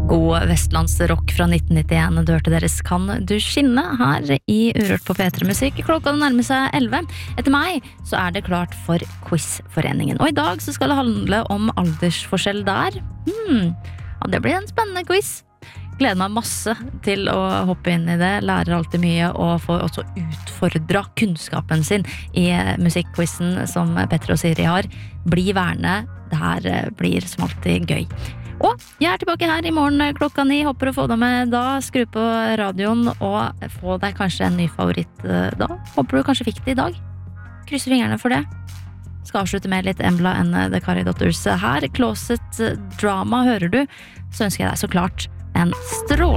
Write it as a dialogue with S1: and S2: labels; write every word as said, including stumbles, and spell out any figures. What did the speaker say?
S1: God vestlandsrock fra nitten nittien, du hørte deres Kan du skinne her i Urørt på P tre Musikk. Klokka nærmer seg elleve. Etter meg så er det klart for Quizforeningen. Og i dag så skal det handle om aldersforskjell der. Hmm, ja, det blir en spennende quiz. Gleder meg masse til å hoppe inn i det. Lærer alltid mye og får også utfordra kunnskapen sin i musikkquizen som Petter og Siri har. Bli værende, det her blir som alltid gøy. Og jeg er tilbake her i morgen klokka ni. Håper å få deg med da. Skru på radioen og få deg kanskje en ny favoritt da. Håper du kanskje fikk det i dag. Krysser fingrene for det. Skal avslutte med litt Embla and the Kari Dotters her. Closet Drama hører du. Så ønsker jeg deg så klart en strål.